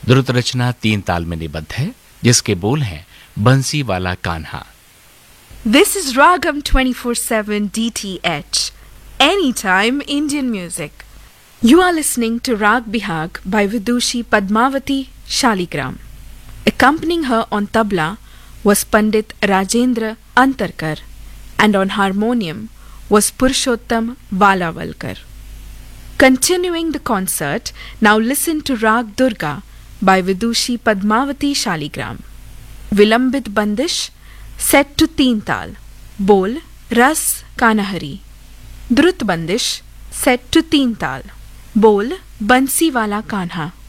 द्रुत रचना 3 ताल में निबद्ध है, जिसके बोल हैं बंसी वाला Kanha. This is Ragam 24/7 DTH, anytime Indian music. You are listening to Rag Bihag by Vidushi Padmavati Shaligram. Accompanying her on tabla was Pandit Rajendra Antarkar, and on harmonium was Purushottam Valavalkar. Continuing the concert, now listen to Rag Durga by Vidushi Padmavati Shaligram. Vilambit Bandish, set to 3 ताल, बोल रस कानहरी। द्रुत बंदिश, set to 3 ताल, बोल बंसी वाला कान्हा।